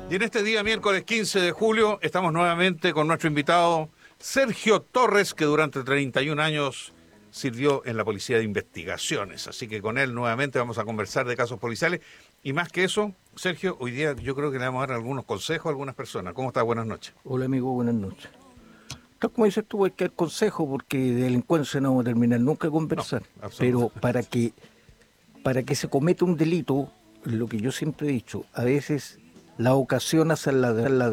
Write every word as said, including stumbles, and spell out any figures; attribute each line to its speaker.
Speaker 1: Y en este día, miércoles quince de julio, estamos nuevamente con nuestro invitado Sergio Torres, que durante treinta y un años sirvió en la Policía de Investigaciones. Así que con él nuevamente vamos a conversar de casos policiales. Y más que eso, Sergio, hoy día yo creo que le vamos a dar algunos consejos a algunas personas. ¿Cómo está? Buenas noches.
Speaker 2: Hola amigo, buenas noches. Tal como dices tú, hay que dar consejo porque de delincuencia no vamos a terminar nunca de conversar.
Speaker 1: No,
Speaker 2: Pero
Speaker 1: absolutamente.
Speaker 2: para que, para que se cometa un delito, lo que yo siempre he dicho, a veces la ocasión hace la, la